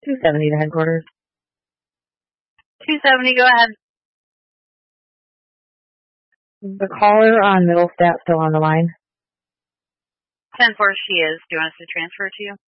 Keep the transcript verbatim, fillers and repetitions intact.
two seventy to headquarters. two seventy, go ahead. The caller on Middlestat still on the line? ten four, she is. Do you want us to transfer to you?